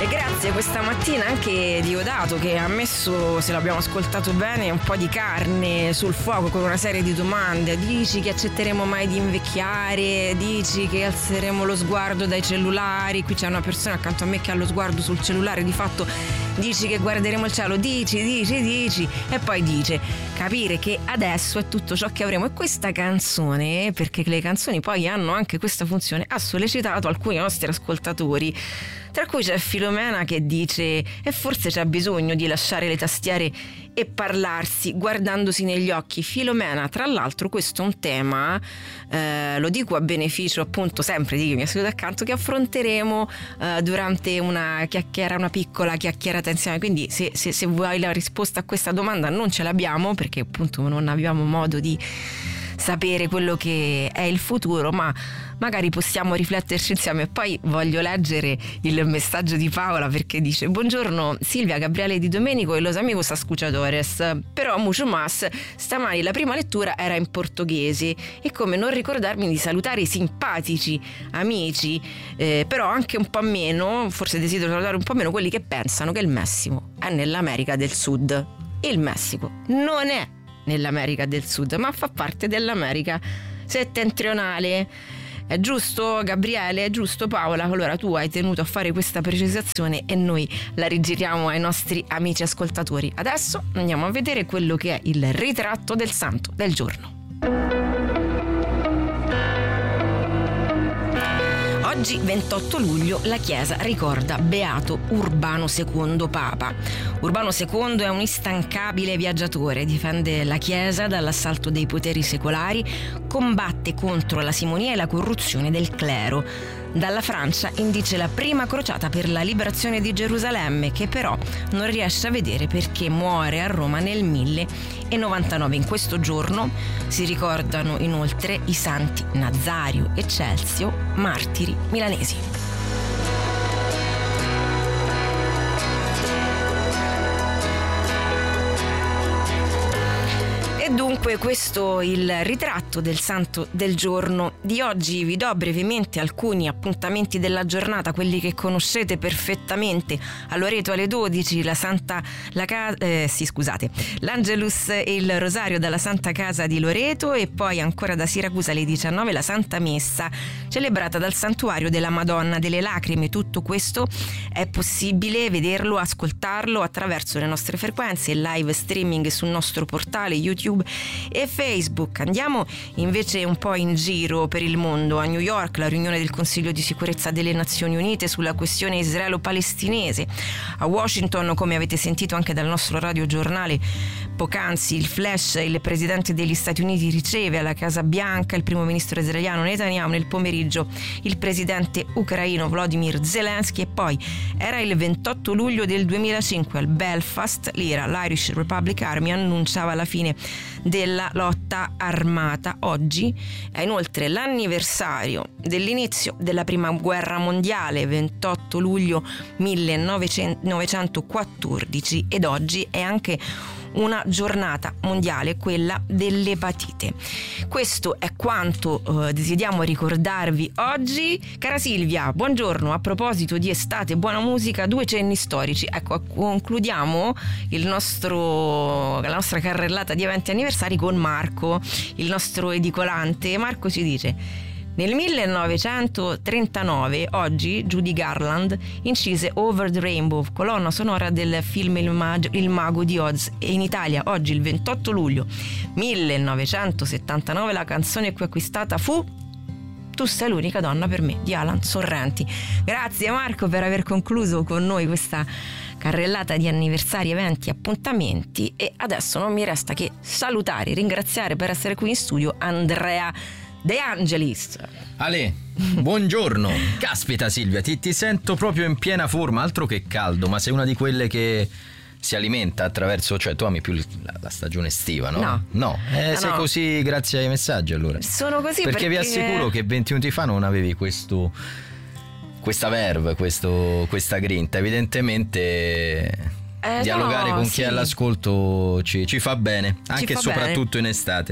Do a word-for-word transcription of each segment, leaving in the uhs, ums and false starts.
E grazie questa mattina anche Diodato che ha messo, se l'abbiamo ascoltato bene, un po' di carne sul fuoco con una serie di domande. Dici che accetteremo mai di invecchiare? Dici che alzeremo lo sguardo dai cellulari? Qui c'è una persona accanto a me che ha lo sguardo sul cellulare, di fatto dici che guarderemo il cielo, dici, dici, dici e poi dice capire che adesso è tutto ciò che avremo. E questa canzone, perché le canzoni poi hanno anche questa funzione, ha sollecitato alcuni nostri ascoltatori, tra cui c'è Filomena che dice e forse c'è bisogno di lasciare le tastiere e parlarsi guardandosi negli occhi. Filomena, tra l'altro questo è un tema, eh, lo dico a beneficio appunto sempre di chi mi ha seduto accanto, che affronteremo eh, durante una chiacchiera, una piccola chiacchierata insieme, quindi se, se, se vuoi la risposta a questa domanda non ce l'abbiamo perché appunto non abbiamo modo di sapere quello che è il futuro, ma magari possiamo rifletterci insieme. E poi voglio leggere il messaggio di Paola perché dice: buongiorno Silvia, Gabriele Di Domenico e los amigos ascuchadores, però mucho más, stamani la prima lettura era in portoghese e come non ricordarmi di salutare i simpatici amici, eh, però anche un po' meno, forse desidero salutare un po' meno quelli che pensano che il Messico è nell'America del Sud. Il Messico non è nell'America del Sud, ma fa parte dell'America settentrionale. È giusto Gabriele? È giusto Paola? Allora tu hai tenuto a fare questa precisazione e noi la rigiriamo ai nostri amici ascoltatori. Adesso andiamo a vedere quello che è il ritratto del santo del giorno. Oggi ventotto luglio la Chiesa ricorda Beato Urbano secondo Papa. Urbano secondo è un instancabile viaggiatore, difende la Chiesa dall'assalto dei poteri secolari, combatte contro la simonia e la corruzione del clero. Dalla Francia indice la prima crociata per la liberazione di Gerusalemme, che però non riesce a vedere perché muore a Roma nel millezentonovantanove. In questo giorno si ricordano inoltre i santi Nazario e Celsius, martiri milanesi. Dunque questo il ritratto del santo del giorno di oggi. Vi do brevemente alcuni appuntamenti della giornata, quelli che conoscete perfettamente. A Loreto alle dodici la Santa la ca- eh, sì scusate l'Angelus e il Rosario dalla Santa Casa di Loreto, e poi ancora da Siracusa alle diciannove la Santa Messa celebrata dal Santuario della Madonna delle Lacrime. Tutto questo è possibile vederlo, ascoltarlo attraverso le nostre frequenze, il live streaming sul nostro portale YouTube e Facebook. Andiamo invece un po' in giro per il mondo. A New York la riunione del Consiglio di sicurezza delle Nazioni Unite sulla questione israelo-palestinese. A Washington, come avete sentito anche dal nostro radiogiornale poc'anzi, il flash, il presidente degli Stati Uniti riceve alla Casa Bianca il primo ministro israeliano Netanyahu, nel pomeriggio il presidente ucraino Volodymyr Zelensky. E poi era il ventotto luglio del duemilacinque, al Belfast l'Ira, l'Irish Republic Army, annunciava la fine della lotta armata. Oggi è inoltre l'anniversario dell'inizio della prima guerra mondiale, ventotto luglio millenovecentoquattordici, ed oggi è anche una giornata mondiale, quella dell'epatite. Questo è quanto eh, desideriamo ricordarvi oggi. Cara Silvia, buongiorno. A proposito di estate, buona musica, due cenni storici. Ecco, concludiamo il nostro, la nostra carrellata di eventi anniversari con Marco, il nostro edicolante. Marco ci dice: nel millenovecentotrentanove, oggi, Judy Garland incise Over the Rainbow, colonna sonora del film Il, Mag- Il Mago di Oz. E in Italia, oggi, il ventotto luglio millenovecentosettantanove, la canzone più acquistata fu Tu sei l'unica donna per me, di Alan Sorrenti. Grazie Marco per aver concluso con noi questa carrellata di anniversari, eventi, appuntamenti. E adesso non mi resta che salutare, ringraziare per essere qui in studio Andrea De Angelis. Ale, buongiorno. Caspita Silvia, ti, ti sento proprio in piena forma, altro che caldo, ma sei una di quelle che si alimenta attraverso, cioè tu ami più la, la stagione estiva, no? No, no. Eh, ah, sei no. Così grazie ai messaggi allora. Sono così perché, perché vi assicuro che venti minuti fa non avevi questo questa verve, questo, questa grinta. Evidentemente eh, dialogare no, con sì. chi è all'ascolto ci, ci fa bene, anche e soprattutto bene in estate.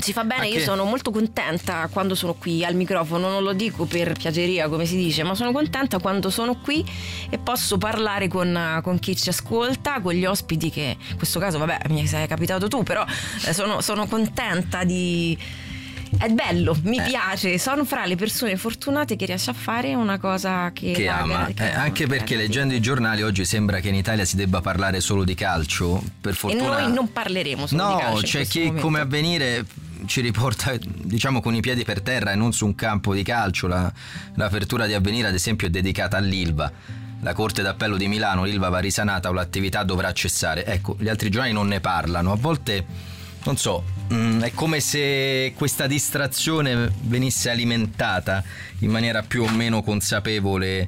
Si fa bene, Anche... io sono molto contenta quando sono qui al microfono, non lo dico per piaceria come si dice, ma sono contenta quando sono qui e posso parlare con, con chi ci ascolta, con gli ospiti che in questo caso, vabbè, mi sei capitato tu, però sono, sono contenta di... È bello, mi eh. piace, sono fra le persone fortunate che riesce a fare una cosa che, che ama, che eh, ama anche perché bene, leggendo sì. i giornali oggi sembra che in Italia si debba parlare solo di calcio, per fortuna. E noi non parleremo solo no, di calcio. No, c'è chi momento. come Avvenire ci riporta, diciamo, con i piedi per terra e non su un campo di calcio. La, l'apertura di Avvenire ad esempio è dedicata all'Ilva. La Corte d'Appello di Milano, l'Ilva va risanata o l'attività dovrà cessare. Ecco, gli altri giornali non ne parlano. A volte non so, mh, è come se questa distrazione venisse alimentata in maniera più o meno consapevole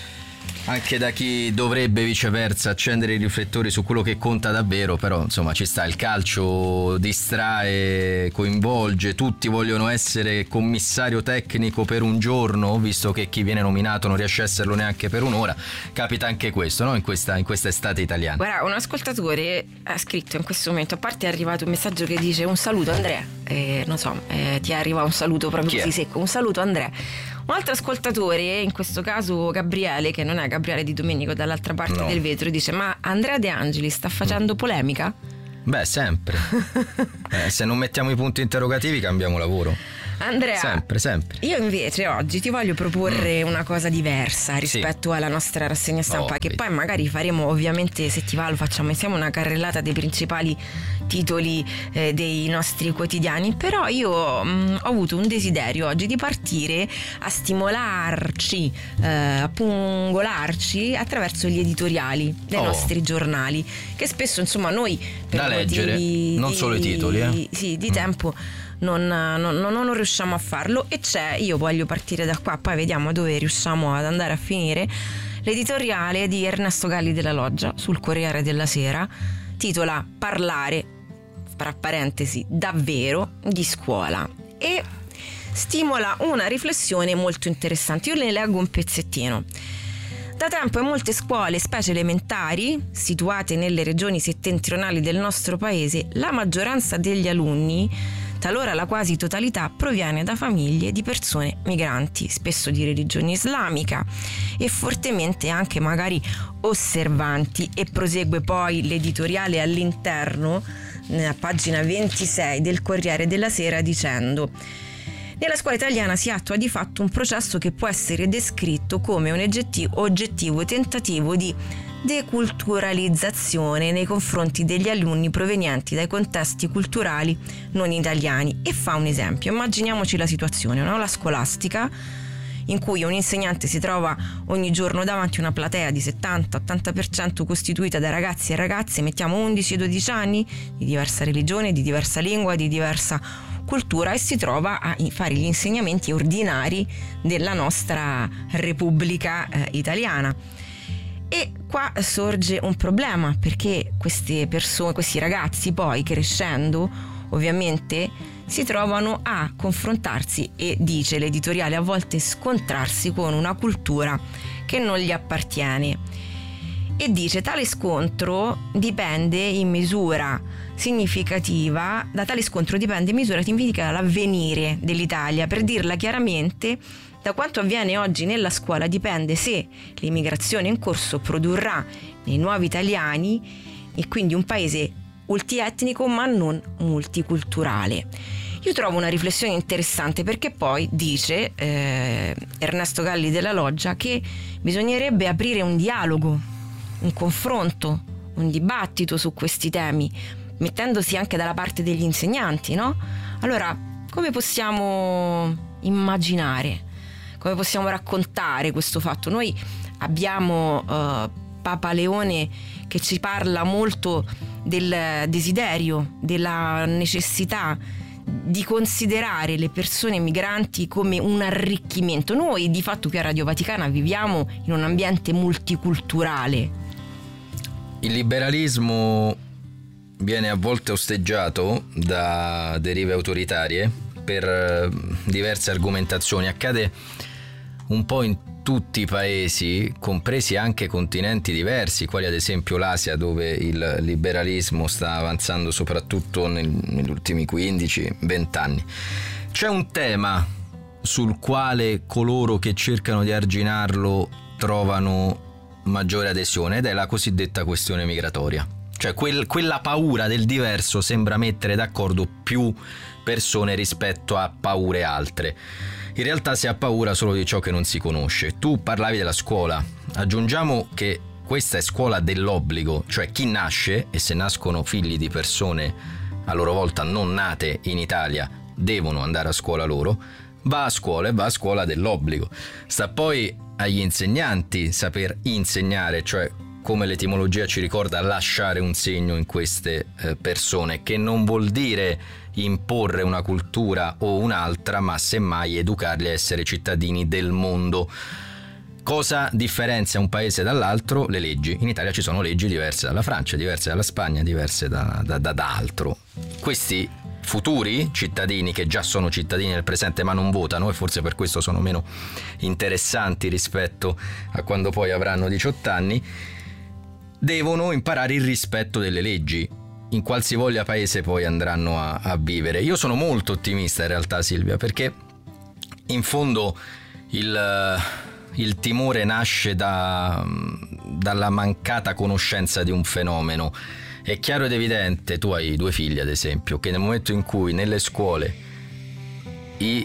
anche da chi dovrebbe viceversa accendere i riflettori su quello che conta davvero, però insomma ci sta, il calcio distrae, coinvolge, tutti vogliono essere commissario tecnico per un giorno, visto che chi viene nominato non riesce a esserlo neanche per un'ora. Capita anche questo, no? In questa, in questa estate italiana. Guarda, un ascoltatore ha scritto in questo momento, a parte è arrivato un messaggio che dice: un saluto Andrea, eh, non so, eh, ti arriva un saluto proprio Chi così è? secco, un saluto Andrea. Un altro ascoltatore, in questo caso Gabriele, che non è Gabriele Di Domenico, dall'altra parte no. del vetro, dice: ma Andrea De Angeli sta facendo polemica? Beh, sempre. eh, se non mettiamo i punti interrogativi cambiamo lavoro. Andrea, sempre, sempre. Io invece oggi ti voglio proporre mm. una cosa diversa rispetto sì. alla nostra rassegna stampa, oh, che vedi. Poi magari faremo, ovviamente, se ti va lo facciamo insieme, una carrellata dei principali titoli eh, dei nostri quotidiani. Però io mh, ho avuto un desiderio oggi di partire a stimolarci, eh, a pungolarci attraverso gli editoriali dei oh. nostri giornali, che spesso insomma noi per da leggere, non di, solo i titoli eh. sì, di mm. tempo Non, non, non, non riusciamo a farlo, e c'è, io voglio partire da qua, poi vediamo dove riusciamo ad andare a finire, l'editoriale di Ernesto Galli della Loggia sul Corriere della Sera, titola "Parlare", tra parentesi, davvero, di scuola, e stimola una riflessione molto interessante. Io ne leggo un pezzettino. Da tempo in molte scuole, specie elementari, situate nelle regioni settentrionali del nostro paese, la maggioranza degli alunni, talora la quasi totalità, proviene da famiglie di persone migranti, spesso di religione islamica e fortemente anche magari osservanti. E prosegue poi l'editoriale all'interno, a pagina ventisei del Corriere della Sera, dicendo: nella scuola italiana si attua di fatto un processo che può essere descritto come un oggettivo, oggettivo tentativo di deculturalizzazione nei confronti degli alunni provenienti dai contesti culturali non italiani. E fa un esempio: immaginiamoci la situazione, no? La scolastica, in cui un insegnante si trova ogni giorno davanti a una platea di settanta ottanta per cento costituita da ragazzi e ragazze, mettiamo undici dodici anni, di diversa religione, di diversa lingua, di diversa cultura, e si trova a fare gli insegnamenti ordinari della nostra Repubblica eh, italiana. E qua sorge un problema, perché queste persone, questi ragazzi poi crescendo ovviamente si trovano a confrontarsi, e dice l'editoriale a volte scontrarsi con una cultura che non gli appartiene. E dice: tale scontro dipende in misura significativa, da tale scontro dipende in misura significativa l'avvenire dell'Italia. Per dirla chiaramente, da quanto avviene oggi nella scuola dipende se l'immigrazione in corso produrrà nei nuovi italiani, e quindi un paese multietnico ma non multiculturale. Io trovo una riflessione interessante, perché poi dice eh, Ernesto Galli della Loggia che bisognerebbe aprire un dialogo, un confronto, un dibattito su questi temi, mettendosi anche dalla parte degli insegnanti, no? Allora, come possiamo immaginare, come possiamo raccontare questo fatto? Noi abbiamo uh, Papa Leone che ci parla molto del desiderio, della necessità di considerare le persone migranti come un arricchimento. Noi di fatto qui a Radio Vaticana viviamo in un ambiente multiculturale. Il liberalismo viene a volte osteggiato da derive autoritarie per diverse argomentazioni. Accade un po' in tutti i paesi, compresi anche continenti diversi, quali ad esempio l'Asia, dove il liberalismo sta avanzando soprattutto nel, negli ultimi quindici venti anni. C'è un tema sul quale coloro che cercano di arginarlo trovano maggiore adesione, ed è la cosiddetta questione migratoria. Cioè quel, quella paura del diverso sembra mettere d'accordo più persone rispetto a paure altre. In realtà si ha paura solo di ciò che non si conosce. Tu parlavi della scuola, aggiungiamo che questa è scuola dell'obbligo, cioè chi nasce, e se nascono figli di persone a loro volta non nate in Italia devono andare a scuola loro, va a scuola e va a scuola dell'obbligo. Sta poi agli insegnanti saper insegnare, cioè come l'etimologia ci ricorda, lasciare un segno in queste eh, persone, che non vuol dire imporre una cultura o un'altra, ma semmai educarli a essere cittadini del mondo. Cosa differenzia un paese dall'altro? Le leggi. In Italia ci sono leggi diverse dalla Francia, diverse dalla Spagna, diverse da, da, da, da altro. Questi futuri cittadini, che già sono cittadini nel presente ma non votano, e forse per questo sono meno interessanti rispetto a quando poi avranno diciotto anni, devono imparare il rispetto delle leggi in qualsivoglia paese poi andranno a, a vivere. Io sono molto ottimista in realtà, Silvia, perché in fondo il, il timore nasce da, dalla mancata conoscenza di un fenomeno. È chiaro ed evidente, tu hai due figli ad esempio, che nel momento in cui nelle scuole i,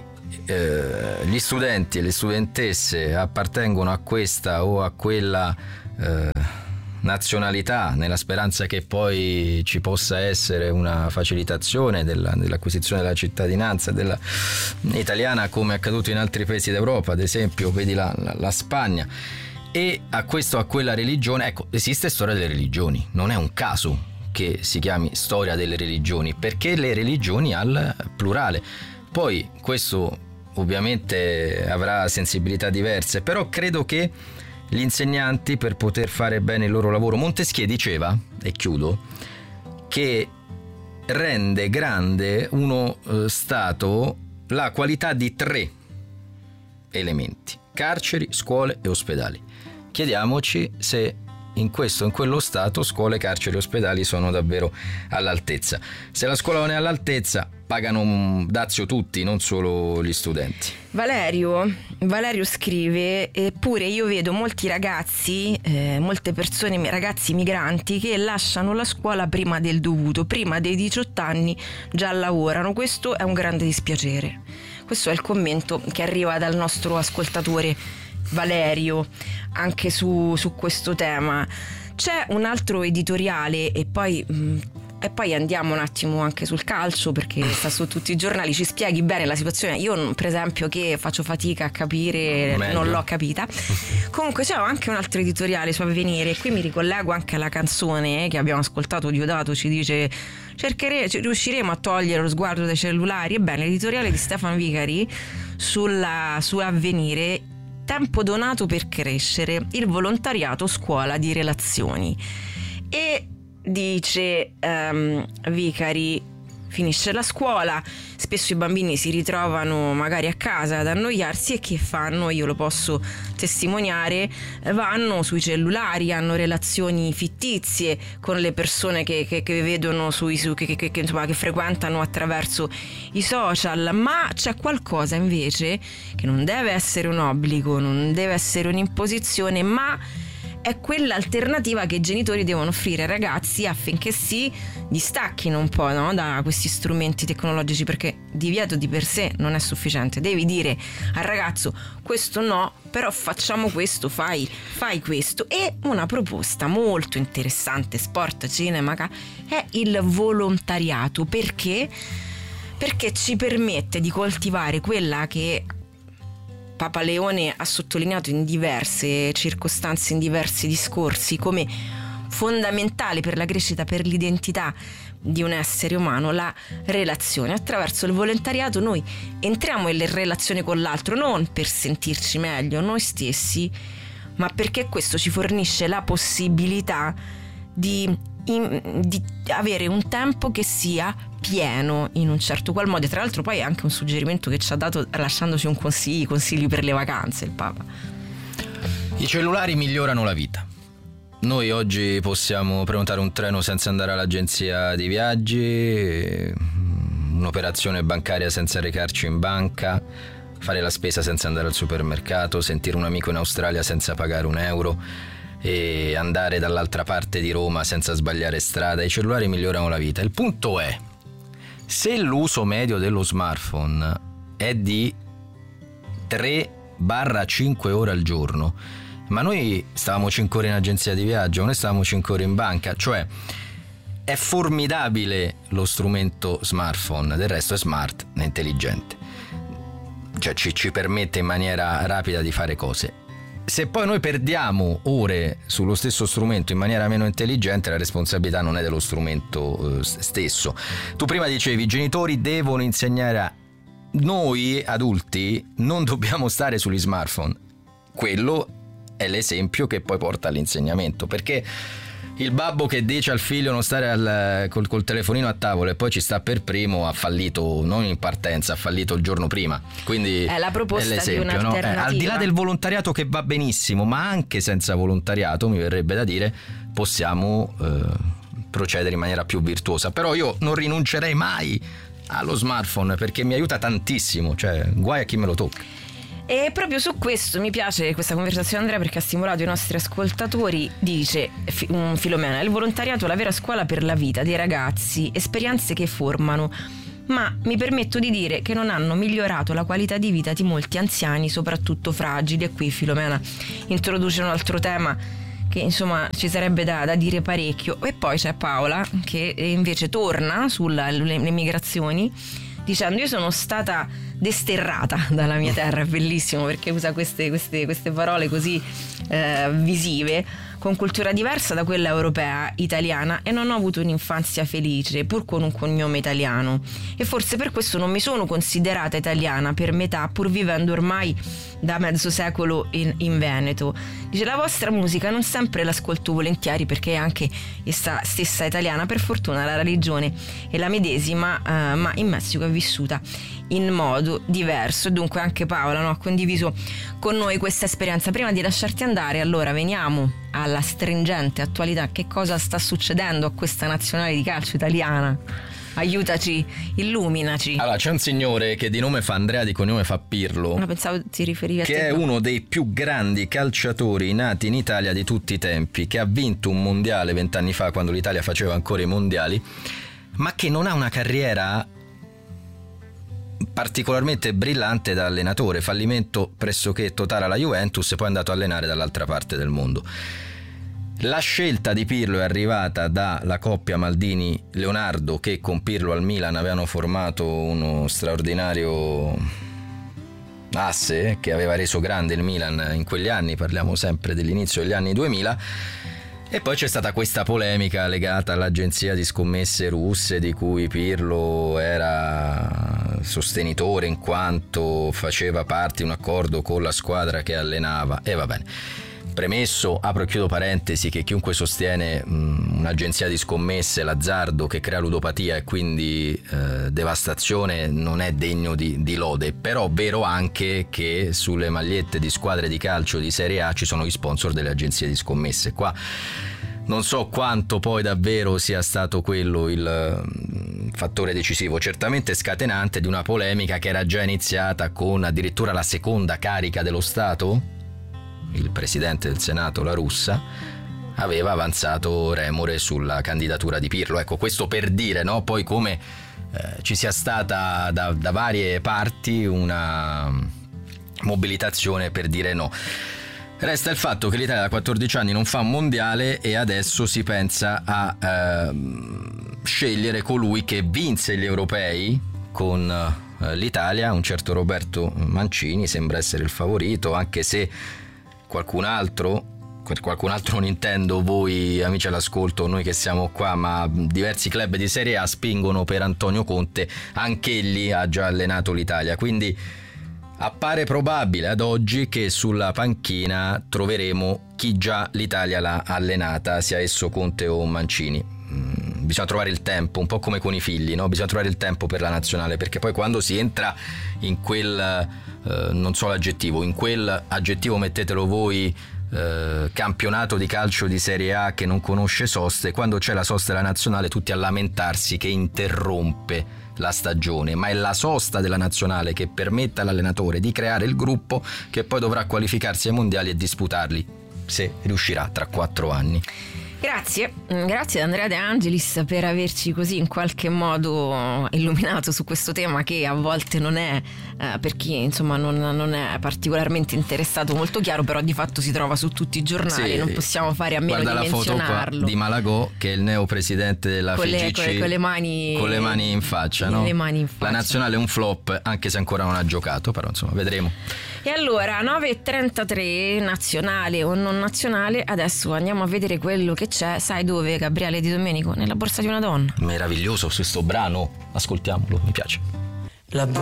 eh, gli studenti e le studentesse appartengono a questa o a quella eh, nazionalità, nella speranza che poi ci possa essere una facilitazione della, dell'acquisizione della cittadinanza della, italiana, come è accaduto in altri paesi d'Europa, ad esempio vedi la, la, la Spagna, e a questo o a quella religione. Ecco, esiste storia delle religioni, non è un caso che si chiami storia delle religioni, perché le religioni al plurale. Poi questo ovviamente avrà sensibilità diverse, però credo che gli insegnanti, per poter fare bene il loro lavoro, Montesquieu diceva, e chiudo, che rende grande uno eh, Stato la qualità di tre elementi: carceri, scuole e ospedali. Chiediamoci se in questo o in quello Stato scuole, carceri e ospedali sono davvero all'altezza. Se la scuola non è all'altezza, pagano dazio tutti, non solo gli studenti. Valerio, Valerio scrive: eppure io vedo molti ragazzi, eh, molte persone, ragazzi migranti, che lasciano la scuola prima del dovuto, prima dei diciotto anni già lavorano. Questo è un grande dispiacere. Questo è il commento che arriva dal nostro ascoltatore Valerio anche su, su questo tema. C'è un altro editoriale e poi mh, e poi andiamo un attimo anche sul calcio, perché sta su tutti i giornali. Ci spieghi bene la situazione? Io per esempio, che faccio fatica a capire, meglio, non l'ho capita. Comunque c'è anche un altro editoriale su Avvenire, e qui mi ricollego anche alla canzone che abbiamo ascoltato. Diodato ci dice: cerchere, riusciremo a togliere lo sguardo dai cellulari. Ebbene, l'editoriale di Stefano Vicari sulla, su Avvenire: tempo donato per crescere, il volontariato scuola di relazioni. E dice um, Vicari: finisce la scuola, spesso i bambini si ritrovano magari a casa ad annoiarsi, e che fanno? Io lo posso testimoniare: vanno sui cellulari, hanno relazioni fittizie con le persone che, che, che vedono sui, su, che, che, che, insomma, che frequentano attraverso i social. Ma c'è qualcosa invece che non deve essere un obbligo, non deve essere un'imposizione, ma è quell'alternativa che i genitori devono offrire ai ragazzi affinché si distacchino un po', no, da questi strumenti tecnologici, perché divieto di per sé non è sufficiente. Devi dire al ragazzo: questo no, però facciamo questo, fai, fai questo. E una proposta molto interessante, sport, cinema, è il volontariato. Perché? Perché ci permette di coltivare quella che Papa Leone ha sottolineato in diverse circostanze, in diversi discorsi, come fondamentale per la crescita, per l'identità di un essere umano, la relazione. Attraverso il volontariato noi entriamo in relazione con l'altro, non per sentirci meglio noi stessi, ma perché questo ci fornisce la possibilità di, in, di avere un tempo che sia pieno in un certo qual modo. Tra l'altro poi è anche un suggerimento che ci ha dato lasciandoci un consigli, consigli per le vacanze il Papa. I cellulari migliorano la vita. Noi oggi possiamo prenotare un treno senza andare all'agenzia di viaggi, un'operazione bancaria senza recarci in banca, fare la spesa senza andare al supermercato, sentire un amico in Australia senza pagare un euro e andare dall'altra parte di Roma senza sbagliare strada. I cellulari migliorano la vita. Il punto è, se l'uso medio dello smartphone è di tre cinque ore al giorno, ma noi stavamo cinque ore in agenzia di viaggio, noi stavamo cinque ore in banca, cioè è formidabile lo strumento smartphone, del resto è smart, è intelligente, cioè ci, ci permette in maniera rapida di fare cose. Se poi noi perdiamo ore sullo stesso strumento in maniera meno intelligente, la responsabilità non è dello strumento eh, stesso. Tu prima dicevi, i genitori devono insegnare a... Noi adulti non dobbiamo stare sugli smartphone. Quello è l'esempio che poi porta all'insegnamento, perché il babbo che dice al figlio non stare al, col, col telefonino a tavola e poi ci sta per primo ha fallito non in partenza, ha fallito il giorno prima. Quindi è la proposta è l'esempio, di un'alternativa, no? eh, al di là del volontariato, che va benissimo, ma anche senza volontariato, mi verrebbe da dire, possiamo eh, procedere in maniera più virtuosa. Però io non rinuncerei mai allo smartphone, perché mi aiuta tantissimo, cioè guai a chi me lo tocca. E proprio su questo mi piace questa conversazione, Andrea, perché ha stimolato i nostri ascoltatori. Dice un Filomena: il volontariato è la vera scuola per la vita dei ragazzi, esperienze che formano, ma mi permetto di dire che non hanno migliorato la qualità di vita di molti anziani, soprattutto fragili. E qui Filomena introduce un altro tema che insomma ci sarebbe da, da dire parecchio. E poi c'è Paola che invece torna sulle le migrazioni dicendo: io sono stata desterrata dalla mia terra. È bellissimo perché usa queste, queste, queste parole così eh, visive, con cultura diversa da quella europea, italiana, e non ho avuto un'infanzia felice pur con un cognome italiano, e forse per questo non mi sono considerata italiana per metà, pur vivendo ormai da mezzo secolo in, in Veneto. Dice: la vostra musica non sempre l'ascolto volentieri perché è anche essa stessa italiana, per fortuna la religione è la medesima, eh, ma in Messico è vissuta in modo diverso. Dunque anche Paola, no, ha condiviso con noi questa esperienza. Prima di lasciarti andare, allora veniamo alla stringente attualità. Che cosa sta succedendo a questa nazionale di calcio italiana? Aiutaci, illuminaci. Allora, c'è un signore che di nome fa Andrea, di cognome fa Pirlo. No, pensavo ti riferivi a te. Che è uno dei più grandi calciatori nati in Italia di tutti i tempi, che ha vinto un mondiale vent'anni fa, quando l'Italia faceva ancora i mondiali, ma che non ha una carriera particolarmente brillante da allenatore. Fallimento pressoché totale alla Juventus e poi è andato a allenare dall'altra parte del mondo. La scelta di Pirlo è arrivata dalla coppia Maldini-Leonardo, che con Pirlo al Milan avevano formato uno straordinario asse che aveva reso grande il Milan in quegli anni, parliamo sempre dell'inizio degli anni duemila. E poi c'è stata questa polemica legata all'agenzia di scommesse russe, di cui Pirlo era sostenitore in quanto faceva parte di un accordo con la squadra che allenava. E va bene. Premesso, apro e chiudo parentesi, che chiunque sostiene mh, un'agenzia di scommesse, l'azzardo, che crea ludopatia e quindi eh, devastazione, non è degno di, di lode. Però vero anche che sulle magliette di squadre di calcio di Serie A ci sono gli sponsor delle agenzie di scommesse. Qua non so quanto poi davvero sia stato quello il mh, fattore decisivo, certamente scatenante di una polemica che era già iniziata con addirittura la seconda carica dello Stato. Il presidente del Senato, La Russa, aveva avanzato remore sulla candidatura di Pirlo. Ecco, questo per dire, no, poi come eh, ci sia stata da, da varie parti una mobilitazione per dire no. Resta il fatto che l'Italia da quattordici anni non fa un mondiale e adesso si pensa a eh, scegliere colui che vinse gli europei con eh, l'Italia. Un certo Roberto Mancini sembra essere il favorito, anche se qualcun altro, per qualcun altro non intendo voi amici all'ascolto, noi che siamo qua, ma diversi club di Serie A spingono per Antonio Conte, anch'egli ha già allenato l'Italia, quindi appare probabile ad oggi che sulla panchina troveremo chi già l'Italia l'ha allenata, sia esso Conte o Mancini. Mm, bisogna trovare il tempo, un po' come con i figli, no? Bisogna trovare il tempo per la nazionale, perché poi quando si entra in quel, eh, non so l'aggettivo, in quel aggettivo mettetelo voi, eh, campionato di calcio di Serie A che non conosce soste. Quando c'è la sosta della nazionale tutti a lamentarsi che interrompe la stagione, ma è la sosta della nazionale che permette all'allenatore di creare il gruppo che poi dovrà qualificarsi ai mondiali e disputarli, se riuscirà, tra quattro anni. Grazie, grazie ad Andrea De Angelis per averci così in qualche modo illuminato su questo tema che a volte non è, eh, per chi insomma non, non è particolarmente interessato, molto chiaro, però di fatto si trova su tutti i giornali, sì, non possiamo fare a meno guarda di la menzionarlo. Foto qua di Malagò, che è il neopresidente della con F I G C, le, con, con le mani con le mani in faccia, no? Le mani in faccia. La nazionale è un flop, anche se ancora non ha giocato, però insomma vedremo. E allora nove e trentatré, nazionale o non nazionale, adesso andiamo a vedere quello che c'è, sai dove, Gabriele Di Domenico? Nella borsa di una donna. Meraviglioso questo brano, ascoltiamolo, mi piace. La